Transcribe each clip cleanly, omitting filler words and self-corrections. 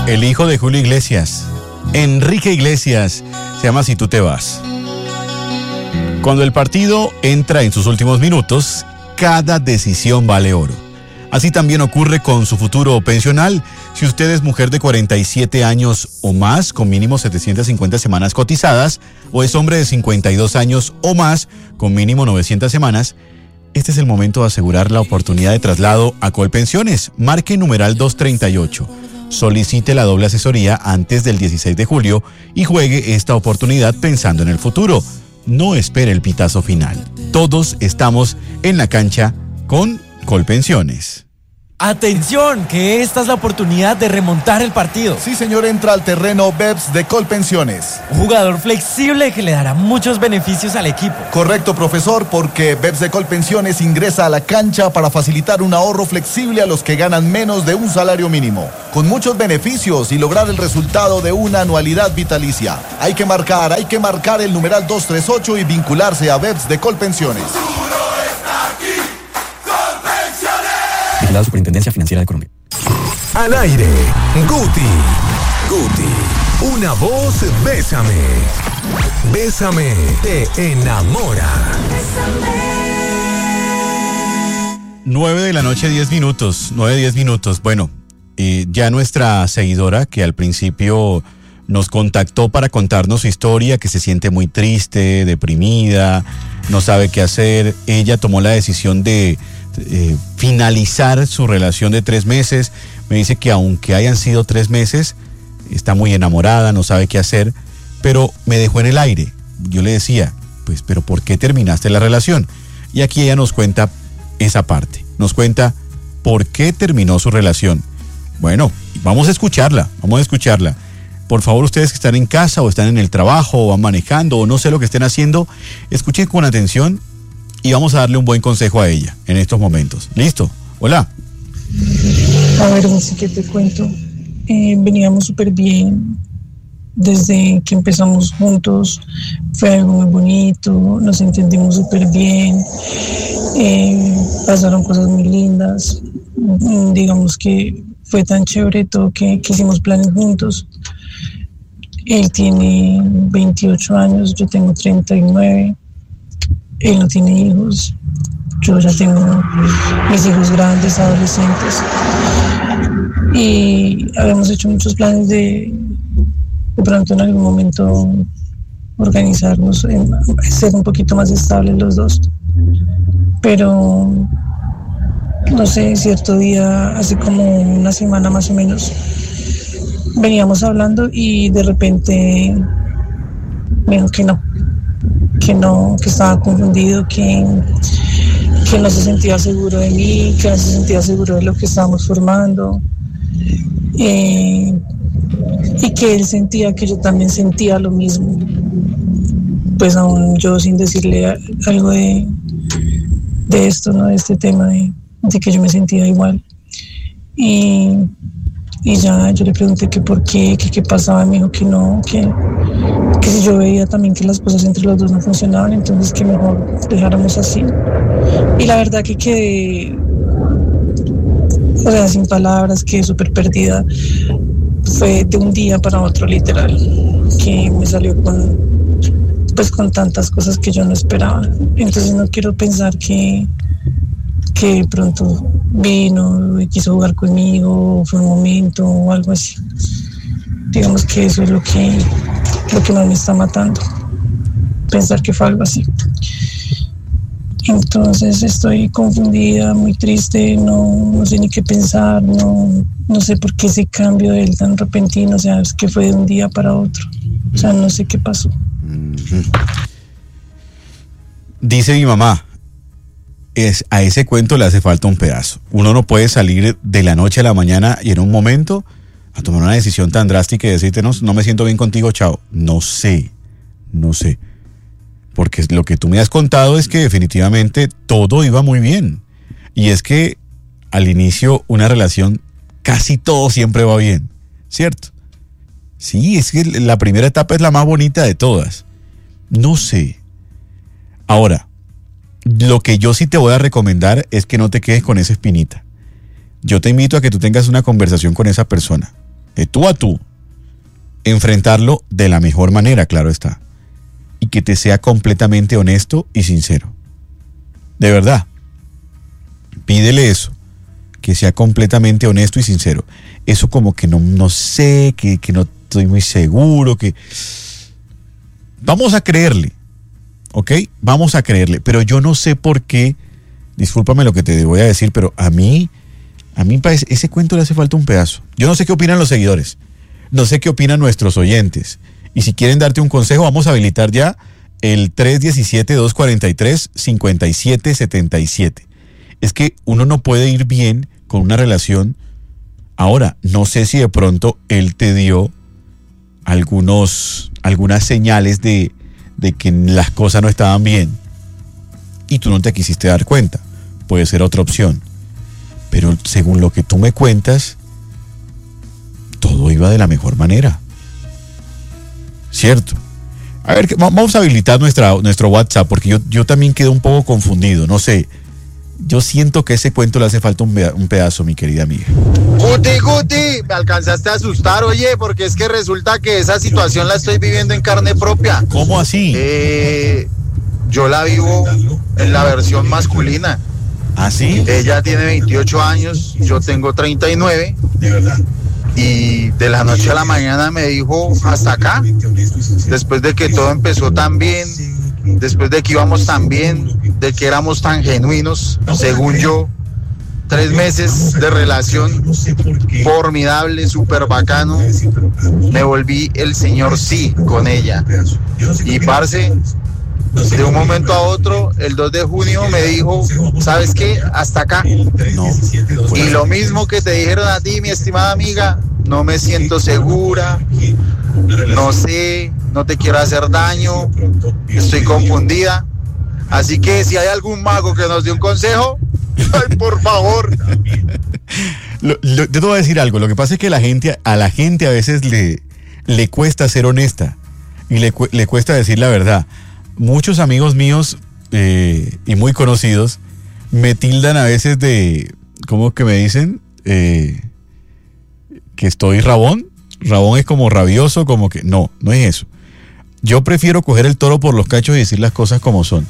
El hijo de Julio Iglesias, Enrique Iglesias, se llama Si tú te vas. Cuando el partido entra en sus últimos minutos, cada decisión vale oro. Así también ocurre con su futuro pensional. Si usted es mujer de 47 años o más, con mínimo 750 semanas cotizadas, o es hombre de 52 años o más, con mínimo 900 semanas, este es el momento de asegurar la oportunidad de traslado a Colpensiones. Marque numeral 238. Solicite la doble asesoría antes del 16 de julio y juegue esta oportunidad pensando en el futuro. No espere el pitazo final. Todos estamos en la cancha con Colpensiones. ¡Atención! Que esta es la oportunidad de remontar el partido. Sí, señor, entra al terreno BEPS de Colpensiones. Un jugador flexible que le dará muchos beneficios al equipo. Correcto, profesor, porque BEPS de Colpensiones ingresa a la cancha para facilitar un ahorro flexible a los que ganan menos de un salario mínimo, con muchos beneficios y lograr el resultado de una anualidad vitalicia. Hay que marcar el numeral 238 y vincularse a BEPS de Colpensiones. La Superintendencia Financiera de Colombia. Al aire, Guti, una voz, bésame, te enamora. 9 de la noche, 10 minutos. Bueno, ya nuestra seguidora que al principio nos contactó para contarnos su historia, que se siente muy triste, deprimida, no sabe qué hacer. Ella tomó la decisión de finalizar su relación de 3 meses. Me dice que aunque hayan sido 3 meses, está muy enamorada, no sabe qué hacer, pero me dejó en el aire. Yo le decía, pues, pero ¿por qué terminaste la relación? Y aquí ella nos cuenta esa parte, nos cuenta por qué terminó su relación. Bueno, vamos a escucharla. Por favor, ustedes que están en casa o están en el trabajo o van manejando o no sé lo que estén haciendo, escuchen con atención y vamos a darle un buen consejo a ella en estos momentos. ¿Listo? Hola. A ver, así que te cuento. Veníamos súper bien. Desde que empezamos juntos fue algo muy bonito, nos entendimos súper bien, pasaron cosas muy lindas. Digamos que fue tan chévere todo que hicimos planes juntos. Él tiene 28 años, yo tengo 39. Él no tiene hijos, yo ya tengo mis hijos grandes, adolescentes. Y habíamos hecho muchos planes de pronto en algún momento organizarnos, ser un poquito más estables los dos. Pero, no sé, cierto día, hace como una semana más o menos, veníamos hablando y de repente me dijo que estaba confundido, que no se sentía seguro de mí, que no se sentía seguro de lo que estábamos formando, y que él sentía que yo también sentía lo mismo, pues aún yo sin decirle algo de esto, ¿no? De este tema de que yo me sentía igual. Y ya yo le pregunté que por qué, qué pasaba, me dijo que no, que si yo veía también que las cosas entre los dos no funcionaban, entonces que mejor dejáramos así. Y la verdad que quedé, o sea, sin palabras, quedé súper perdida. Fue de un día para otro, literal, que me salió con tantas cosas que yo no esperaba. Entonces no quiero pensar que de pronto vino y quiso jugar conmigo, fue un momento o algo así. Digamos que eso es lo que más me está matando, pensar que fue algo así. Entonces estoy confundida, muy triste, no sé ni qué pensar, no sé por qué ese cambio de él tan repentino, o sea, es que fue de un día para otro, o sea, no sé qué pasó. Dice mi mamá, a ese cuento le hace falta un pedazo. Uno no puede salir de la noche a la mañana y en un momento a tomar una decisión tan drástica y decirte no me siento bien contigo, chao. No sé. Porque lo que tú me has contado es que definitivamente todo iba muy bien. Y es que al inicio una relación casi todo siempre va bien, ¿cierto? Sí, es que la primera etapa es la más bonita de todas. No sé. Ahora, lo que yo sí te voy a recomendar es que no te quedes con esa espinita. Yo te invito a que tú tengas una conversación con esa persona. tú a tú, enfrentarlo de la mejor manera, claro está, y que te sea completamente honesto y sincero. De verdad, pídele eso, que sea completamente honesto y sincero. Eso como que no sé, que no estoy muy seguro, que... Vamos a creerle, ¿ok? Vamos a creerle, pero yo no sé por qué, discúlpame lo que te voy a decir, pero a mí parece, ese cuento le hace falta un pedazo. Yo no sé qué opinan los seguidores, no sé qué opinan nuestros oyentes, y si quieren darte un consejo, vamos a habilitar ya el 317-243-5777. Es que uno no puede ir bien con una relación. Ahora, no sé si de pronto él te dio algunas señales de que las cosas no estaban bien y tú no te quisiste dar cuenta. Puede ser otra opción. Pero según lo que tú me cuentas, todo iba de la mejor manera. ¿Cierto? A ver, vamos a habilitar nuestro WhatsApp, porque yo también quedo un poco confundido, no sé. Yo siento que ese cuento le hace falta un pedazo, mi querida amiga. Guti, me alcanzaste a asustar, oye, porque es que resulta que esa situación la estoy viviendo en carne propia. ¿Cómo así? Yo la vivo en la versión masculina. ¿Ah, sí? Ella tiene 28 años, yo tengo 39. ¿De verdad? Y de la noche a la mañana me dijo hasta acá, después de que todo empezó tan bien, después de que íbamos tan bien, de que éramos tan genuinos, según yo, 3 meses de relación formidable, súper bacano, me volví el señor sí con ella. Y parce, de un momento a otro, el 2 de junio me dijo, ¿sabes qué? Hasta acá. No. Y lo mismo que te dijeron a ti, mi estimada amiga, no me siento segura, no sé, no te quiero hacer daño, estoy confundida. Así que si hay algún mago que nos dé un consejo, ay, por favor. Yo te voy a decir algo, lo que pasa es que a la gente a veces le cuesta ser honesta y le cuesta decir la verdad. Muchos amigos míos y muy conocidos me tildan a veces de, ¿cómo que me dicen? Que estoy rabón. Rabón es como rabioso, como que no es eso. Yo prefiero coger el toro por los cachos y decir las cosas como son,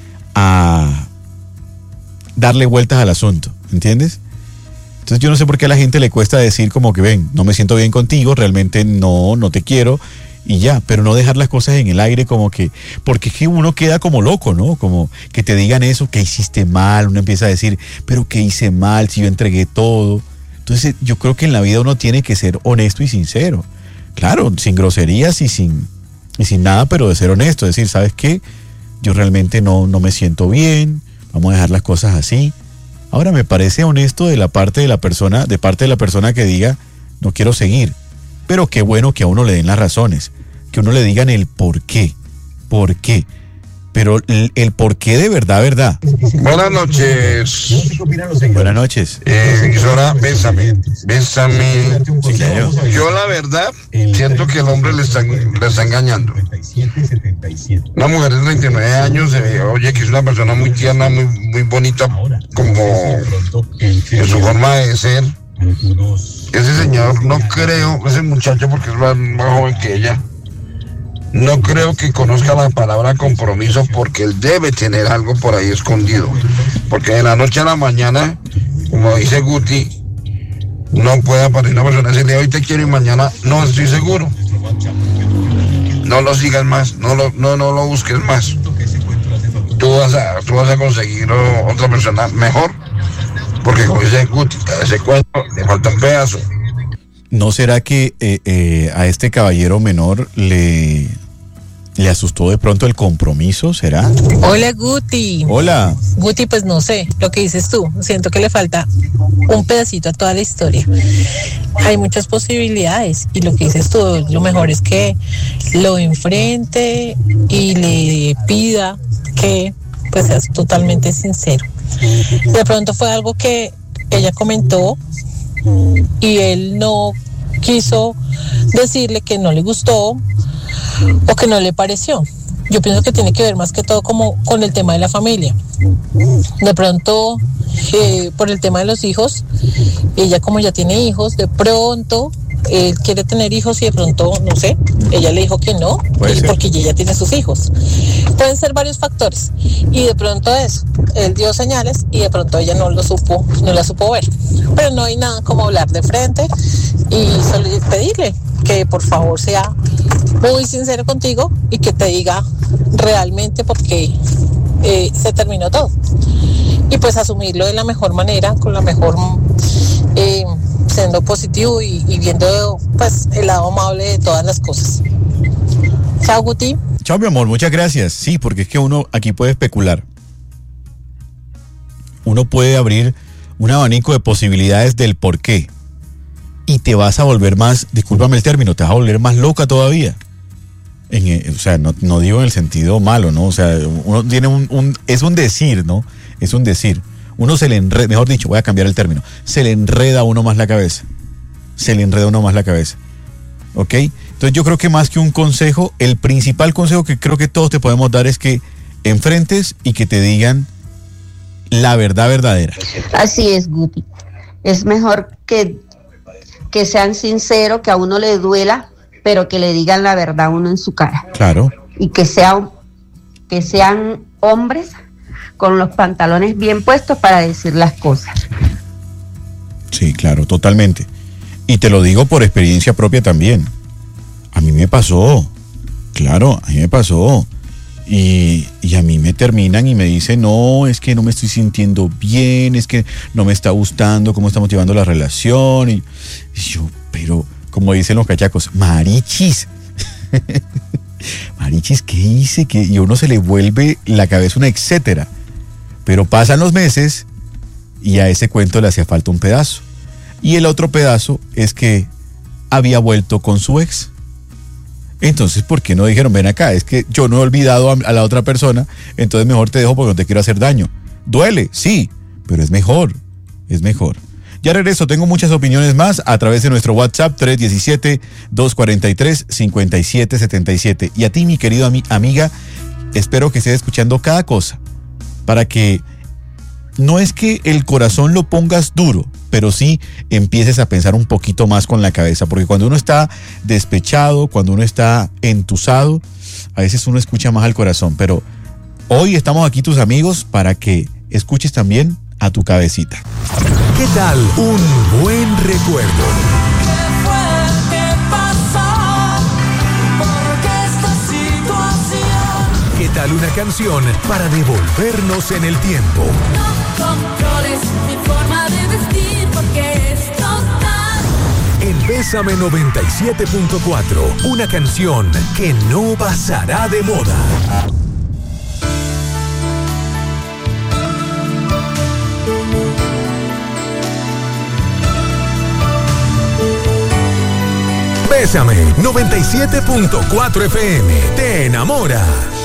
a darle vueltas al asunto, ¿entiendes? Entonces yo no sé por qué a la gente le cuesta decir como que ven, no me siento bien contigo, realmente no te quiero y ya, pero no dejar las cosas en el aire como que, porque es que uno queda como loco, ¿no? Como que te digan eso, que hiciste mal, uno empieza a decir, pero ¿qué hice mal si yo entregué todo? Entonces yo creo que en la vida uno tiene que ser honesto y sincero, claro, sin groserías y sin nada, pero de ser honesto, decir, ¿sabes qué? Yo realmente no me siento bien, vamos a dejar las cosas así. Ahora me parece honesto de parte de la persona que diga, no quiero seguir, pero qué bueno que a uno le den las razones, que uno le digan el por qué, pero el por qué de verdad. Buenas noches. Buenas noches. Emisora, bésame. Sí, claro. Yo la verdad siento que el hombre le está engañando. Una mujer de 39 años, oye, que es una persona muy tierna, muy bonita, como en su forma de ser. Ese señor, no creo, ese muchacho, porque es más joven que ella, no creo que conozca la palabra compromiso, porque él debe tener algo por ahí escondido. Porque de la noche a la mañana, como dice Guti, no puede aparecer una persona y decirle hoy te quiero y mañana no estoy seguro. No lo sigas más, no lo busques más. Tú vas a conseguir otra persona mejor, porque como dice Guti, a ese cuento le falta un pedazo. ¿No será que a este caballero menor le asustó de pronto el compromiso? ¿Será? Hola, Guti. Hola. Guti, pues no sé, lo que dices tú, siento que le falta un pedacito a toda la historia. Hay muchas posibilidades y lo que dices tú, lo mejor es que lo enfrente y le pida que pues seas totalmente sincero. De pronto fue algo que ella comentó y él no quiso decirle que no le gustó o que no le pareció. Yo pienso que tiene que ver más que todo como con el tema de la familia. De pronto, por el tema de los hijos, ella como ya tiene hijos, de pronto él quiere tener hijos y de pronto, no sé, ella le dijo que no, porque ella tiene sus hijos. Pueden ser varios factores. Y de pronto eso, él dio señales y de pronto ella no la supo ver. Pero no hay nada como hablar de frente y solo pedirle que por favor sea muy sincero contigo y que te diga realmente por qué se terminó todo. Y pues asumirlo de la mejor manera, con la mejor, siendo positivo y viendo pues el lado amable de todas las cosas. Chao, Guti. Chao, mi amor, muchas gracias. Sí, porque es que uno aquí puede especular. Uno puede abrir un abanico de posibilidades del por qué. Y te vas a volver más, discúlpame el término, te vas a volver más loca todavía. O sea, no digo en el sentido malo, ¿no? O sea, uno tiene es un decir, ¿no? Es un decir. Uno se le enreda, mejor dicho, voy a cambiar el término, se le enreda a uno más la cabeza. ¿Ok? Entonces yo creo que más que un consejo, el principal consejo que creo que todos te podemos dar es que enfrentes y que te digan la verdad verdadera. Así es, Guti. Es mejor que sean sinceros, que a uno le duela, pero que le digan la verdad a uno en su cara. Claro. Y que sean hombres con los pantalones bien puestos para decir las cosas. Sí, claro, totalmente. Y te lo digo por experiencia propia también. A mí me pasó. Claro, a mí me pasó. Y a mí me terminan y me dicen, no, es que no me estoy sintiendo bien, es que no me está gustando cómo estamos llevando la relación. Y yo, pero, como dicen los cachacos, marichis. Marichis, ¿qué hice? Y a uno se le vuelve la cabeza una etcétera. Pero pasan los meses y a ese cuento le hacía falta un pedazo. Y el otro pedazo es que había vuelto con su ex. Entonces, ¿por qué no dijeron, ven acá? Es que yo no he olvidado a la otra persona, entonces mejor te dejo porque no te quiero hacer daño. Duele, sí, pero es mejor. Ya regreso, tengo muchas opiniones más a través de nuestro WhatsApp 317-243-5777. Y a ti, mi querido amiga, espero que estés escuchando cada cosa para que no es que el corazón lo pongas duro, pero sí empieces a pensar un poquito más con la cabeza, porque cuando uno está despechado, cuando uno está entusado, a veces uno escucha más al corazón, pero hoy estamos aquí tus amigos para que escuches también a tu cabecita. ¿Qué tal un buen recuerdo? ¿Qué tal una canción para devolvernos en el tiempo? No controles mi forma de vestir porque es total. En Bésame 97.4, una canción que no pasará de moda. Bésame 97.4 FM, te enamora.